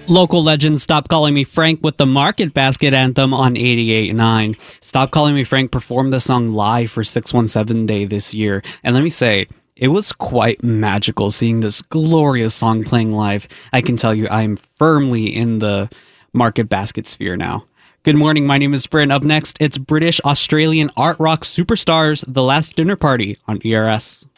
Local legend Stop Calling Me Frank with the Market Basket anthem on 88.9. Stop Calling Me Frank performed the song live for 617 Day this year. And let me say, it was quite magical seeing this glorious song playing live. I can tell you I'm firmly in the Market Basket sphere now. Good morning, my name is Bryn. Up next, it's British Australian art rock superstars The Last Dinner Party on ERS.